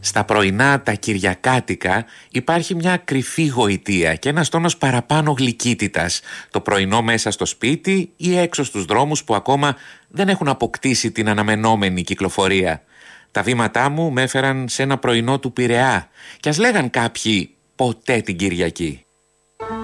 Στα πρωινά τα κυριακάτικα υπάρχει μια κρυφή γοητεία και ένας τόνος παραπάνω γλυκύτητας. Το πρωινό μέσα στο σπίτι ή έξω στους δρόμους που ακόμα δεν έχουν αποκτήσει την αναμενόμενη κυκλοφορία. Τα βήματά μου με έφεραν σε ένα πρωινό του Πειραιά και ας λέγαν κάποιοι ποτέ την Κυριακή.